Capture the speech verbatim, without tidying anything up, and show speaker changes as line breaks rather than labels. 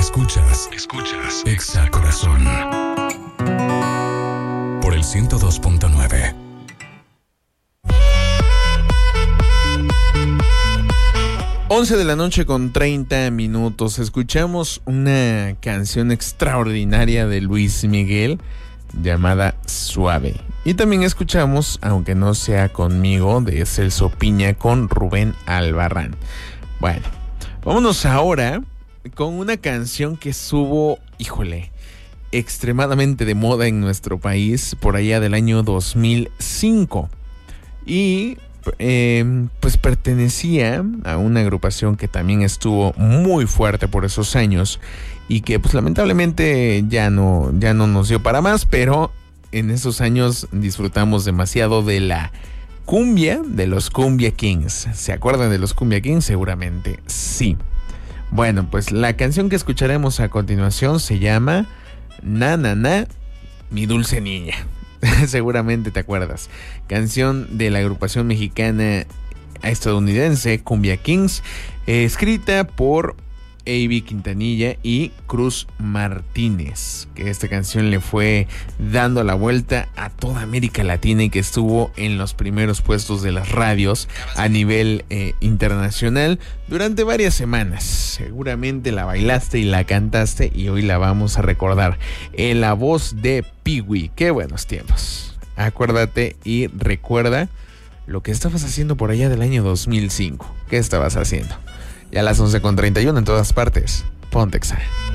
Escuchas, escuchas Exa Corazón por el ciento dos punto nueve.
once de la noche con treinta minutos. Escuchamos una canción extraordinaria de Luis Miguel llamada Suave. Y también escuchamos, aunque no sea conmigo, de Celso Piña con Rubén Albarrán. Bueno, vámonos ahora con una canción que estuvo, híjole, extremadamente de moda en nuestro país por allá del año dos mil cinco. Y eh, pues pertenecía a una agrupación que también estuvo muy fuerte por esos años y que pues lamentablemente ya no, ya no nos dio para más, pero en esos años disfrutamos demasiado de la cumbia de los Cumbia Kings. ¿Se acuerdan de los Cumbia Kings? Seguramente sí. Bueno, pues la canción que escucharemos a continuación se llama Na Na Na, mi dulce niña. Seguramente te acuerdas. Canción de la agrupación mexicana estadounidense Cumbia Kings, eh, escrita por A B Quintanilla y Cruz Martínez, que esta canción le fue dando la vuelta a toda América Latina y que estuvo en los primeros puestos de las radios a nivel eh, internacional durante varias semanas. Seguramente la bailaste y la cantaste y hoy la vamos a recordar en la voz de Pee-wee. Qué buenos tiempos. Acuérdate y recuerda lo que estabas haciendo por allá del año dos mil cinco. ¿Qué estabas haciendo? Ya a las once con treinta y uno en todas partes. Ponte Exa.